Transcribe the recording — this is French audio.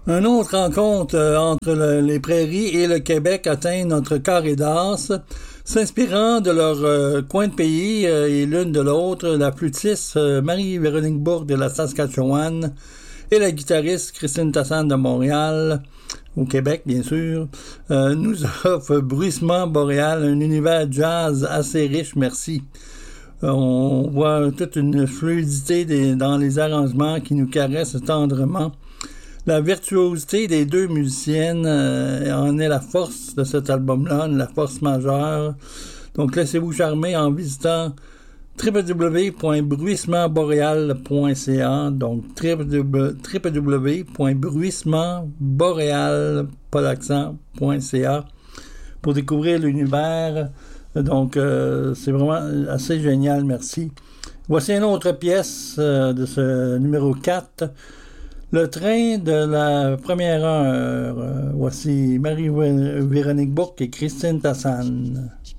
Une autre rencontre entre les prairies et le Québec atteint notre carré d'as, s'inspirant de leur coin de pays et l'une de l'autre, la flûtiste Marie-Véronique Bourque de la Saskatchewan et la guitariste Christine Tassan de Montréal, au Québec bien sûr, nous offrent Bruissement Boréal, un univers jazz assez riche, merci. On voit toute une fluidité dans les arrangements qui nous caressent tendrement. La virtuosité des deux musiciennes en est la force de cet album-là, la force majeure. Donc, laissez-vous charmer en visitant www.bruissementboréal.ca, donc www.bruissementboréal.ca pour découvrir l'univers. Donc, c'est vraiment assez génial, merci. Voici une autre pièce de ce numéro 4. Le train de la première heure. Voici Marie-Véronique Bourque et Christine Tassan.